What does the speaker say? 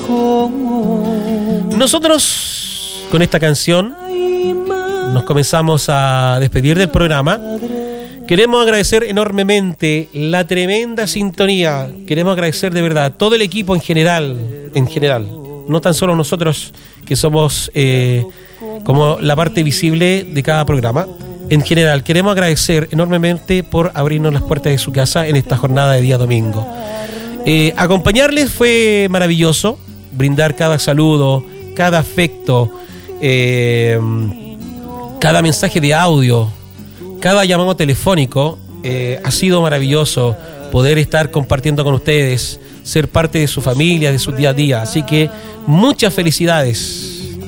Nosotros, con esta canción, nos comenzamos a despedir del programa. Queremos agradecer enormemente la tremenda sintonía. Queremos agradecer de verdad a todo el equipo en general, no tan solo nosotros que somos como la parte visible de cada programa. En general, queremos agradecer enormemente por abrirnos las puertas de su casa en esta jornada de día domingo. Acompañarles fue maravilloso, brindar cada saludo, cada afecto, cada mensaje de audio, cada llamado telefónico. Ha sido maravilloso poder estar compartiendo con ustedes, ser parte de su familia, de su día a día. Así que muchas felicidades.